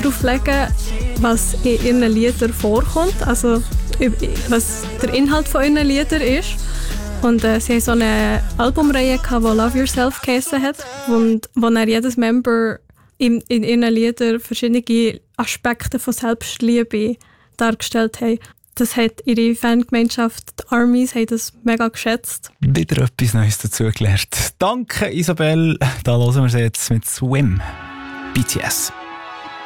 darauf legen, was in ihren Liedern vorkommt, also was der Inhalt von ihren Liedern ist. Und sie haben so eine Albumreihe gehabt, die Love Yourself geheissen hat, und wo dann jedes Member in ihren Liedern verschiedene Aspekte von Selbstliebe dargestellt haben. Das hat ihre Fangemeinschaft, die Armies, haben das mega geschätzt. Wieder etwas Neues dazugelernt. Danke, Isabel. Da hören wir sie jetzt mit Swim. BTS.